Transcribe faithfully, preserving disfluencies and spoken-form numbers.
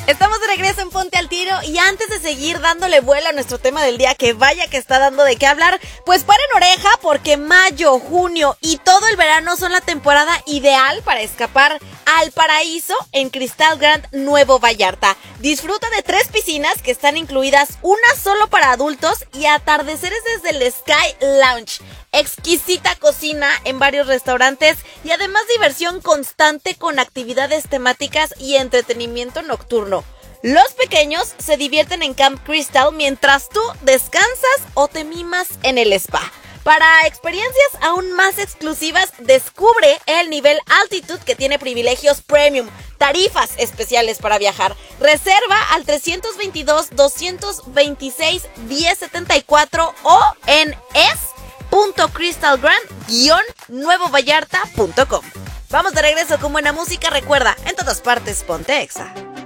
Estamos de regreso en Ponte al Tiro y antes de seguir dándole vuelo a nuestro tema del día, que vaya que está dando de qué hablar, pues paren oreja porque mayo, junio y todo el verano son la temporada ideal para escapar al paraíso en Crystal Grand Nuevo Vallarta. Disfruta de tres piscinas que están incluidas, una solo para adultos y atardeceres desde el Sky Lounge. Exquisita cocina en varios restaurantes y además diversión constante con actividades temáticas y entretenimiento nocturno. Los pequeños se divierten en Camp Crystal mientras tú descansas o te mimas en el spa. Para experiencias aún más exclusivas, descubre el nivel Altitude que tiene privilegios premium, tarifas especiales para viajar. Reserva al trescientos veintidós, doscientos veintiséis, diez setenta y cuatro o en es punto crystal grand guion nuevo vallarta punto com. Vamos de regreso con buena música. Recuerda, en todas partes ponte Exa.